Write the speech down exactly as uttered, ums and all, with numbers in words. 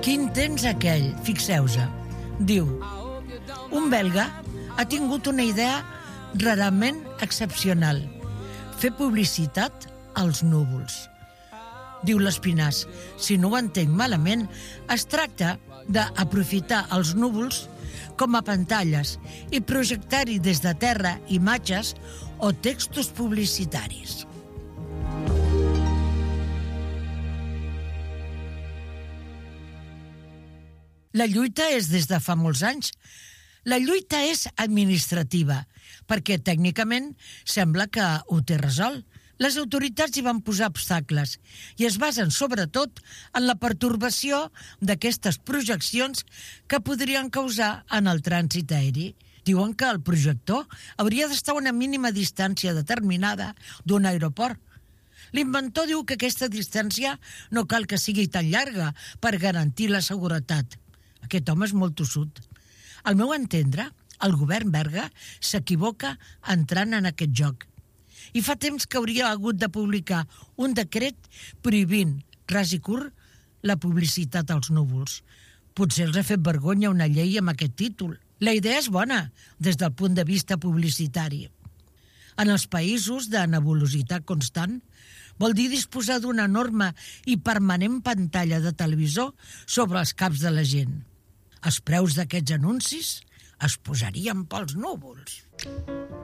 Quin temps aquell, fixeu-se. Diu, un belga ha tingut una idea rarament excepcional. Fer publicitat als núvols. Diu l'Espinàs, si no ho entenc malament, es tracta d'aprofitar els núvols com a pantalles i projectar-hi des de terra imatges o textos publicitaris. La lluita és des de fa molts anys. La lluita és administrativa, perquè tècnicament sembla que ho té resolt. Les autoritats hi van posar obstacles i es basen sobretot en la pertorbació d'aquestes projeccions que podrien causar en el trànsit aeri. Diuen que el projector hauria d'estar a una mínima distància determinada d'un aeroport. L'inventor diu que aquesta distància no cal que sigui tan llarga per garantir la seguretat. Aquest home és molt tossut. Al meu entendre, el govern belga s'equivoca entrant en aquest joc. I fa temps que hauria hagut de publicar un decret prohibint, ras i curt, la publicitat als núvols. Potser els ha fet vergonya una llei amb aquest títol. La idea és bona, des del punt de vista publicitari. En els països de nebulositat constant, vol dir disposar d'una enorme i permanent pantalla de televisor sobre els caps de la gent. Els preus d'aquests anuncis es posarien pels núvols.